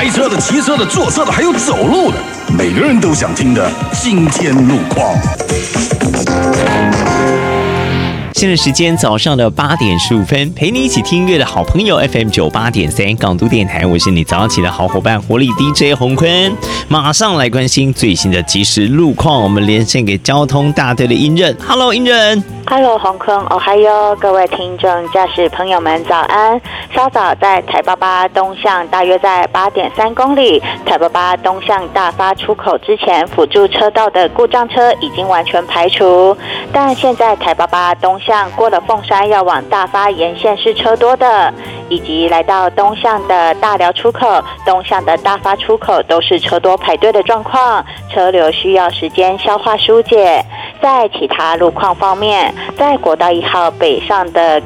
开车的、骑车的、坐车的，还有走路的，每个人都想听的今天路况。 现在时间早上的8点15分，陪你一起听音乐的好朋友 FM 98.3港都电台，我是你早上起的好伙伴活力 DJ 洪坤。马上来关心最新的即时路况，我们连线给交通大队的英任。Hello， 英任。 Hello， 洪坤，哦嗨哟，各位听众、驾驶朋友们，早安！稍早在台88东向，大约在8.3公里，台88东向大发出口之前，辅助车道的故障车已经完全排除。但现在台88东向过了凤山要往大发沿线是车多的，以及来到东向的大寮出口、东向的大发出口都是车多排队的状况，车流需要时间消化疏解。在其他路况方面，在国道1号北上的